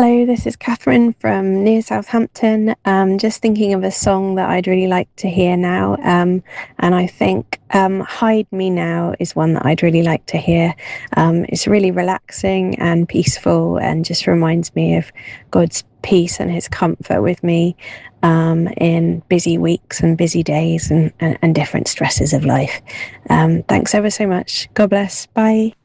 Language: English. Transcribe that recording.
Hello, this is Catherine from near Southampton. Just thinking of a song that I'd really like to hear now. And I think Hide Me Now is one that I'd really like to hear. It's really relaxing and peaceful and just reminds me of God's peace and his comfort with me in busy weeks and busy days and different stresses of life. Thanks ever so much. God bless. Bye.